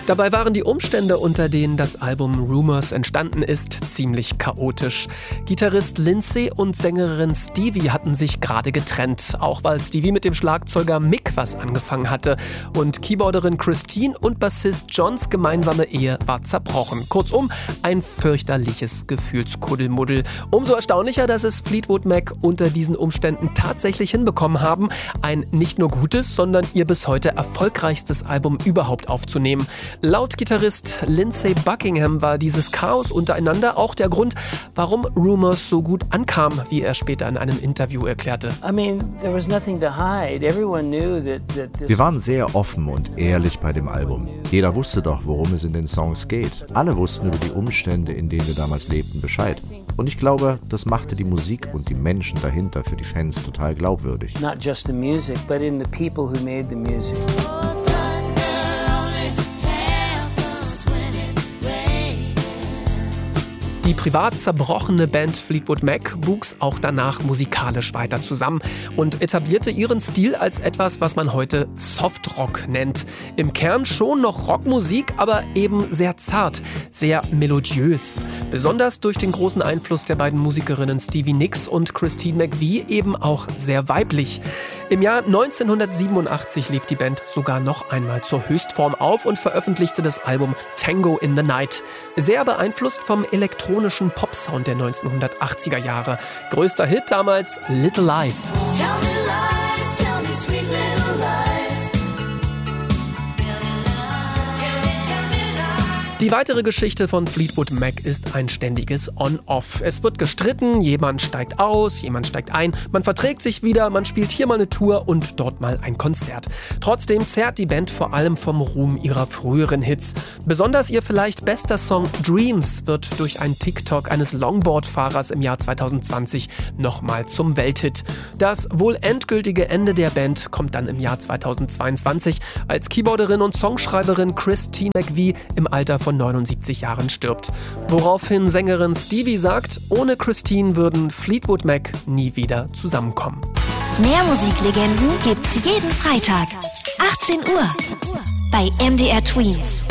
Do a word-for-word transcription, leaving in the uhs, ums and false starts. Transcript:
Dabei waren die Umstände, unter denen das Album Rumours entstanden ist, ziemlich chaotisch. Gitarrist Lindsay und Sängerin Stevie hatten sich gerade getrennt, auch weil Stevie mit dem Schlagzeuger Mick was angefangen hatte. Und Keyboarderin Christine und Bassist Johns gemeinsame Ehe war zerbrochen. Kurzum, ein fürchterliches Gefühlskuddelmuddel. Umso erstaunlicher, dass es Fleetwood Mac unter diesen Umständen tatsächlich hinbekommen haben, ein nicht nur gutes, sondern ihr bis heute erfolgreichstes Album überhaupt aufzunehmen. Laut Gitarrist Lindsey Buckingham war dieses Chaos untereinander auch der Grund, warum Rumours so gut ankam, wie er später in einem Interview erklärte. Wir waren sehr offen und ehrlich bei dem Album. Jeder wusste doch, worum es in den Songs geht. Alle wussten über die Umstände, in denen wir damals lebten, Bescheid. Und ich glaube, das machte die Musik und die Menschen dahinter für die Fans total glaubwürdig. Not just the music, but in the people who made the music. Die privat zerbrochene Band Fleetwood Mac wuchs auch danach musikalisch weiter zusammen und etablierte ihren Stil als etwas, was man heute Softrock nennt. Im Kern schon noch Rockmusik, aber eben sehr zart, sehr melodiös. Besonders durch den großen Einfluss der beiden Musikerinnen Stevie Nicks und Christine McVie eben auch sehr weiblich. Im Jahr neunzehnhundertsiebenundachtzig lief die Band sogar noch einmal zur Höchstform auf und veröffentlichte das Album Tango in the Night. Sehr beeinflusst vom elektronischen Popsound der neunzehnhundertachtziger Jahre. Größter Hit damals Little Lies. Tell me lies, tell me sweet little lies. Die weitere Geschichte von Fleetwood Mac ist ein ständiges On-Off. Es wird gestritten, jemand steigt aus, jemand steigt ein, man verträgt sich wieder, man spielt hier mal eine Tour und dort mal ein Konzert. Trotzdem zehrt die Band vor allem vom Ruhm ihrer früheren Hits. Besonders ihr vielleicht bester Song Dreams wird durch einen TikTok eines Longboard-Fahrers im Jahr zweitausendzwanzig nochmal zum Welthit. Das wohl endgültige Ende der Band kommt dann im Jahr zweitausendzweiundzwanzig, als Keyboarderin und Songschreiberin Christine McVie im Alter von neunundsiebzig Jahren stirbt. Woraufhin Sängerin Stevie sagt, ohne Christine würden Fleetwood Mac nie wieder zusammenkommen. Mehr Musiklegenden gibt's jeden Freitag, achtzehn Uhr, bei M D R Tweens.